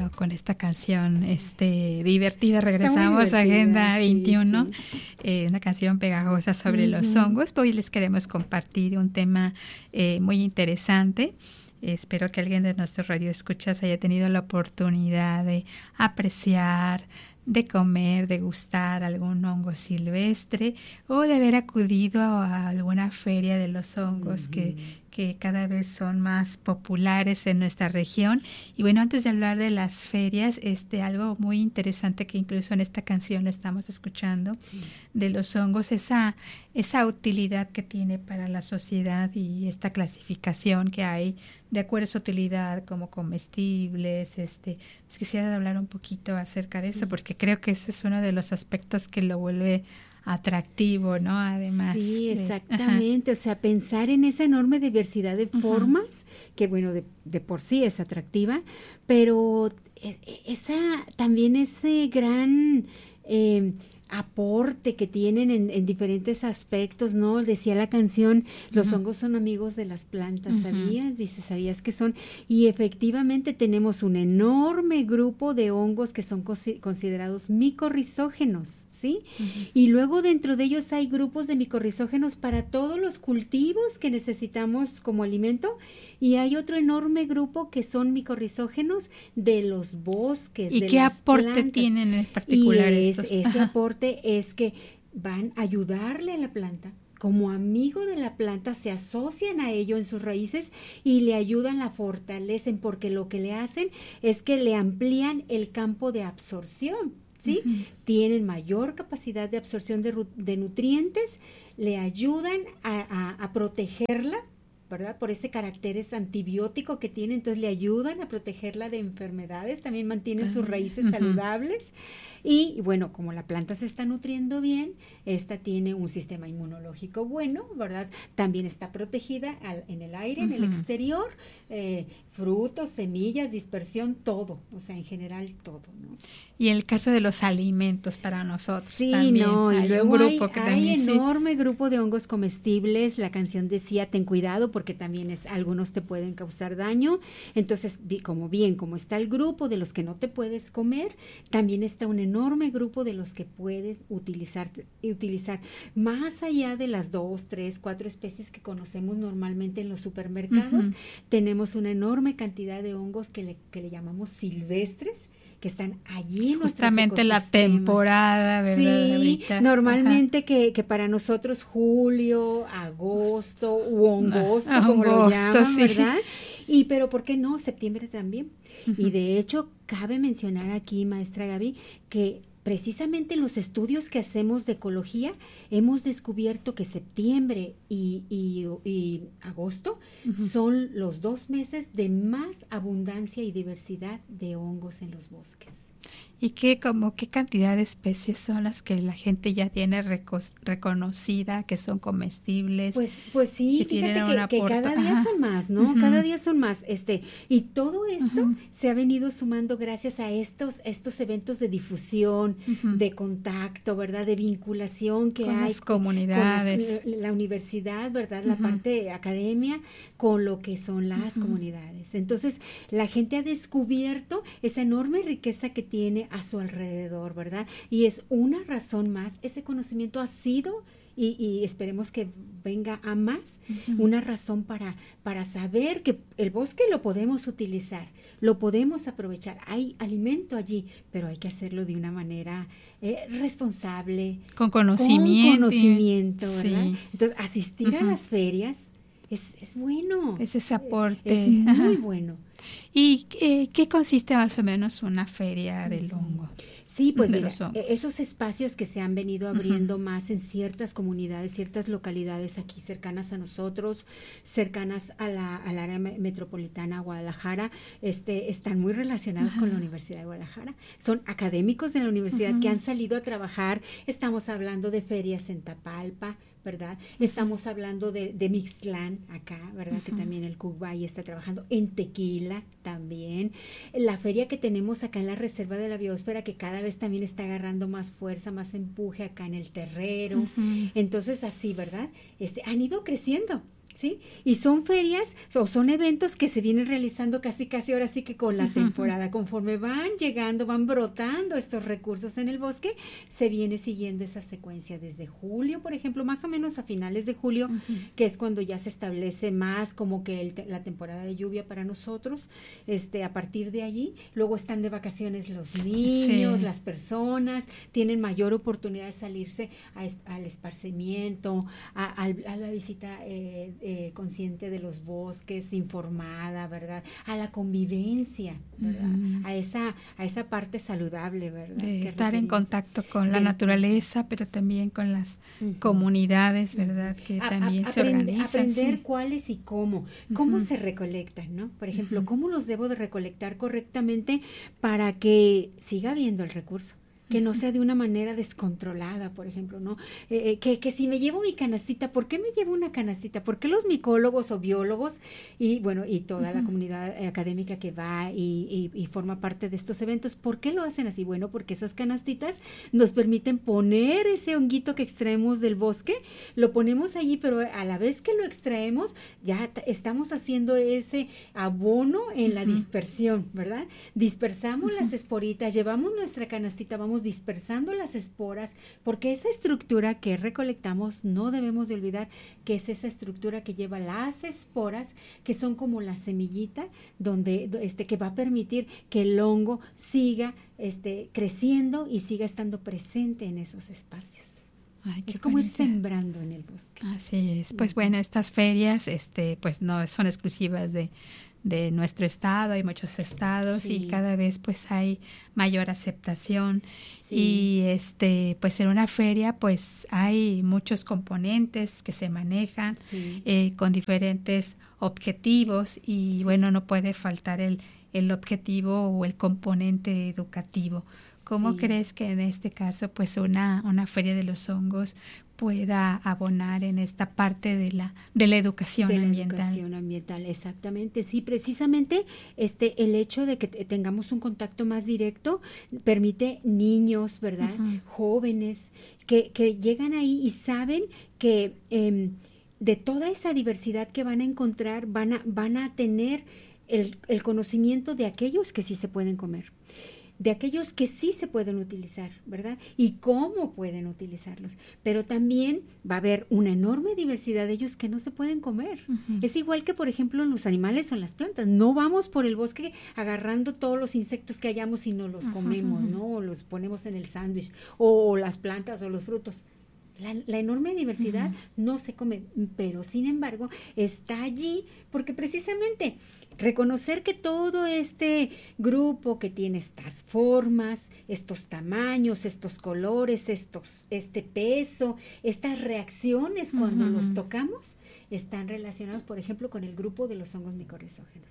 Bueno, con esta canción divertida regresamos a Agenda 21, sí. Una canción pegajosa sobre los hongos. Hoy les queremos compartir un tema muy interesante. Espero que alguien de nuestros radioescuchas haya tenido la oportunidad de apreciar, de comer, de gustar algún hongo silvestre o de haber acudido a alguna feria de los hongos que cada vez son más populares en nuestra región. Y bueno, antes de hablar de las ferias, algo muy interesante que incluso en esta canción lo estamos escuchando, de los hongos, esa utilidad que tiene para la sociedad y esta clasificación que hay de acuerdo a su utilidad como comestibles. Quisiera hablar un poquito acerca de eso, porque creo que ese es uno de los aspectos que lo vuelve atractivo, ¿no? Además. Sí, exactamente. O sea, pensar en esa enorme diversidad de formas, que bueno, de por sí es atractiva, pero también ese gran aporte que tienen en diferentes aspectos, ¿no? Decía la canción, los hongos son amigos de las plantas, ¿sabías? Dice, ¿sabías que son? Y efectivamente tenemos un enorme grupo de hongos que son considerados micorrizógenos, ¿sí? Y luego dentro de ellos hay grupos de micorrizógenos para todos los cultivos que necesitamos como alimento, y hay otro enorme grupo que son micorrizógenos de los bosques. ¿Y qué aporte tienen en particular estos? Ese aporte es que van a ayudarle a la planta. Como amigo de la planta, se asocian a ello en sus raíces y le ayudan, la fortalecen, porque lo que le hacen es que le amplían el campo de absorción, ¿sí? Tienen mayor capacidad de absorción de nutrientes, le ayudan a protegerla, ¿verdad? Por ese carácter antibiótico que tiene, entonces le ayudan a protegerla de enfermedades, también mantienen sus raíces saludables. Y bueno, como la planta se está nutriendo bien, esta tiene un sistema inmunológico bueno, ¿verdad? También está protegida en el aire, en el exterior, frutos, semillas, dispersión, todo, o sea, en general todo, ¿no? Y el caso de los alimentos para nosotros también. Hay luego un grupo que hay enorme grupo de hongos comestibles. La canción decía, ten cuidado porque también algunos te pueden causar daño. Entonces, como está el grupo de los que no te puedes comer, también está un enorme grupo de los que puedes utilizar más allá de las 2, 3, 4 especies que conocemos normalmente en los supermercados. Tenemos una enorme cantidad de hongos que le llamamos silvestres, que están allí en justamente la temporada, ¿verdad? Sí, ahorita. Normalmente que para nosotros julio, agosto u hongosto, como lo llaman, ¿verdad? Pero ¿por qué no? Septiembre también. Y de hecho, cabe mencionar aquí, maestra Gaby, que precisamente en los estudios que hacemos de ecología hemos descubierto que septiembre y agosto son los 2 meses de más abundancia y diversidad de hongos en los bosques. ¿Y qué cantidad de especies son las que la gente ya tiene reconocida, que son comestibles? Pues sí, fíjate que cada día son más, ¿no? Cada día son más. Y todo esto se ha venido sumando gracias a estos eventos de difusión, de contacto, ¿verdad? De vinculación que con hay. Las comunidades. Con la universidad, ¿verdad? La parte academia con lo que son las comunidades. Entonces, la gente ha descubierto esa enorme riqueza que tiene a su alrededor, ¿verdad? Y es una razón más, ese conocimiento ha sido, y esperemos que venga a más, una razón para saber que el bosque lo podemos utilizar, lo podemos aprovechar, hay alimento allí, pero hay que hacerlo de una manera responsable, con conocimiento, ¿verdad? Sí. Entonces, asistir a las ferias es bueno. Es ese aporte. Es muy bueno. ¿Y qué consiste más o menos una feria del hongo? Sí, pues mira, esos espacios que se han venido abriendo más en ciertas comunidades, ciertas localidades aquí cercanas a nosotros, cercanas al área metropolitana Guadalajara, están muy relacionados con la Universidad de Guadalajara. Son académicos de la universidad que han salido a trabajar. Estamos hablando de ferias en Tapalpa, ¿verdad? Estamos hablando de Mixtlán acá, ¿verdad? Que también el CUCBAI está trabajando, en Tequila también, la feria que tenemos acá en la Reserva de la Biosfera, que cada vez también está agarrando más fuerza, más empuje acá en el Terrero. Entonces así, ¿verdad? Han ido creciendo, ¿sí? Y son ferias o son eventos que se vienen realizando casi ahora sí que con la temporada. Conforme van llegando, van brotando estos recursos en el bosque, se viene siguiendo esa secuencia desde julio, por ejemplo, más o menos a finales de julio, que es cuando ya se establece más como que la temporada de lluvia para nosotros. A partir de allí, luego están de vacaciones los niños, las personas, tienen mayor oportunidad de salirse al esparcimiento, a la visita consciente de los bosques, informada, ¿verdad? A la convivencia, ¿verdad? A esa parte saludable, ¿verdad? De estar en contacto con la naturaleza, pero también con las comunidades, ¿verdad? Que también se organizan. Aprender cuáles y cómo se recolectan, ¿no? Por ejemplo, ¿cómo los debo de recolectar correctamente para que siga habiendo el recurso? Que no sea de una manera descontrolada, por ejemplo, ¿no? Que si me llevo mi canastita, ¿por qué me llevo una canastita? ¿Por qué los micólogos o biólogos y toda la comunidad académica que va y forma parte de estos eventos, ¿por qué lo hacen así? Bueno, porque esas canastitas nos permiten poner ese honguito que extraemos del bosque, lo ponemos allí, pero a la vez que lo extraemos, ya estamos haciendo ese abono en la dispersión, ¿verdad? Dispersamos las esporitas, llevamos nuestra canastita, vamos dispersando las esporas, porque esa estructura que recolectamos no debemos de olvidar que es esa estructura que lleva las esporas, que son como la semillita donde que va a permitir que el hongo siga creciendo y siga estando presente en esos espacios. Ay, es como ir sembrando en el bosque. Así es. Pues bueno, estas ferias pues no son exclusivas de nuestro estado, hay muchos estados y cada vez pues hay mayor aceptación y pues en una feria pues hay muchos componentes que se manejan con diferentes objetivos y bueno, no puede faltar el objetivo o el componente educativo. ¿Cómo crees que en este caso pues una feria de los hongos pueda abonar en esta parte de la educación ambiental? La educación ambiental, exactamente. Sí, precisamente el hecho de que tengamos un contacto más directo permite niños, ¿verdad? Jóvenes que llegan ahí y saben que de toda esa diversidad que van a encontrar van a tener el conocimiento de aquellos que sí se pueden comer, de aquellos que sí se pueden utilizar, ¿verdad? Y cómo pueden utilizarlos. Pero también va a haber una enorme diversidad de ellos que no se pueden comer. Es igual que, por ejemplo, en los animales o en las plantas. No vamos por el bosque agarrando todos los insectos que hallamos y nos los comemos, ¿no? O los ponemos en el sándwich, o las plantas o los frutos. La enorme diversidad no se come, pero sin embargo está allí porque precisamente reconocer que todo este grupo que tiene estas formas, estos tamaños, estos colores, este peso, estas reacciones cuando los tocamos, están relacionados, por ejemplo, con el grupo de los hongos micorrizógenos.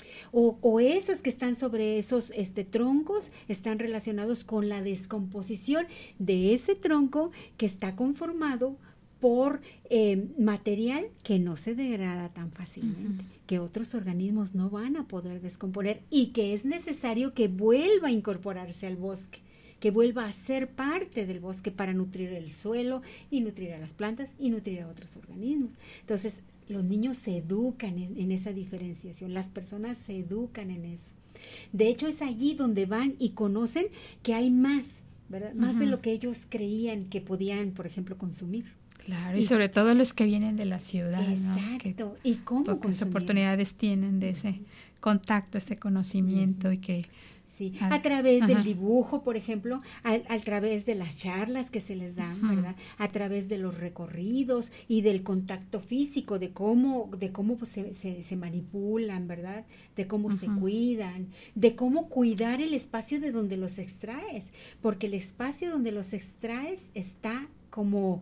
O esos que están sobre esos troncos están relacionados con la descomposición de ese tronco que está conformado por material que no se degrada tan fácilmente, que otros organismos no van a poder descomponer y que es necesario que vuelva a incorporarse al bosque, que vuelva a ser parte del bosque para nutrir el suelo y nutrir a las plantas y nutrir a otros organismos. Entonces, los niños se educan en esa diferenciación, las personas se educan en eso. De hecho, es allí donde van y conocen que hay más, ¿verdad? Más de lo que ellos creían que podían, por ejemplo, consumir. Claro, y sobre todo los que vienen de la ciudad, exacto, ¿no? ¿Y cómo pocas oportunidades tienen de ese contacto, ese conocimiento y que... Sí, a través del dibujo, por ejemplo, a través de las charlas que se les dan, ¿verdad? A través de los recorridos y del contacto físico, de cómo pues, se manipulan, ¿verdad? De cómo se cuidan, de cómo cuidar el espacio de donde los extraes, porque el espacio donde los extraes está como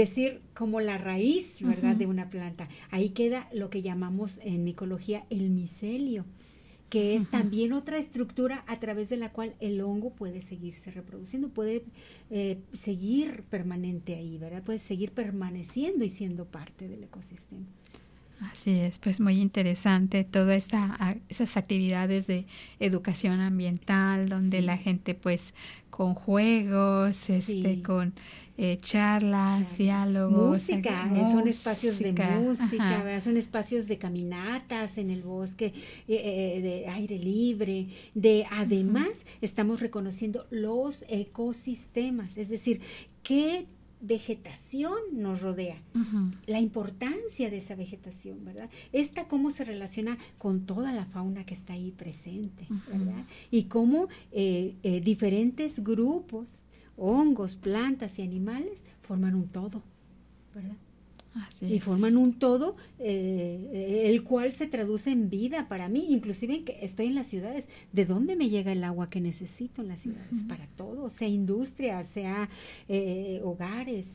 la raíz, ¿verdad? De una planta. Ahí queda lo que llamamos en micología el micelio, que es también otra estructura a través de la cual el hongo puede seguirse reproduciendo, puede seguir permanente ahí, ¿verdad? Puede seguir permaneciendo y siendo parte del ecosistema. Así es, pues muy interesante todas esas actividades de educación ambiental donde la gente pues con juegos, con charlas, diálogos, música, son espacios de música, ¿verdad? Son espacios de caminatas en el bosque, de aire libre, además estamos reconociendo los ecosistemas, es decir, qué vegetación nos rodea, la importancia de esa vegetación, ¿verdad? Cómo se relaciona con toda la fauna que está ahí presente, ¿verdad? Y cómo diferentes grupos, hongos, plantas y animales forman un todo, ¿verdad? Y forman un todo, el cual se traduce en vida para mí, inclusive que estoy en las ciudades. ¿De dónde me llega el agua que necesito en las ciudades? Para todo, sea industria, sea hogares.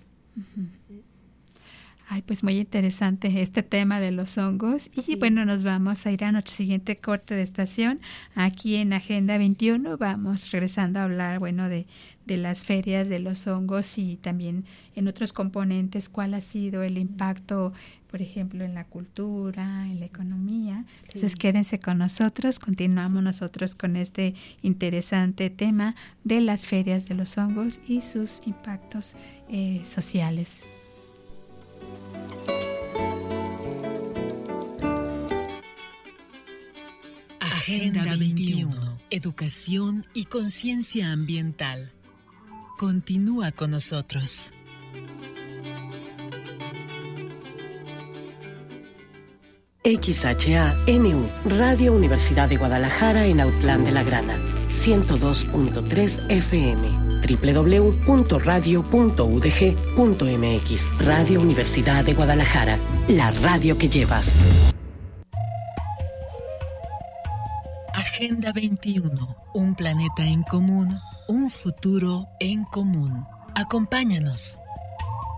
Ay, pues muy interesante este tema de los hongos. Y bueno, nos vamos a ir a nuestro siguiente corte de estación. Aquí en Agenda 21 vamos regresando a hablar, bueno, de las ferias de los hongos y también en otros componentes, cuál ha sido el impacto, por ejemplo, en la cultura, en la economía. Entonces, quédense con nosotros. Continuamos nosotros con este interesante tema de las ferias de los hongos y sus impactos sociales. Agenda 21. Educación y conciencia ambiental. Continúa con nosotros. XHANU, Radio Universidad de Guadalajara en Autlán de la Grana, 102.3 FM, www.radio.udg.mx. Radio Universidad de Guadalajara, la radio que llevas. Agenda 21, un planeta en común, un futuro en común. Acompáñanos.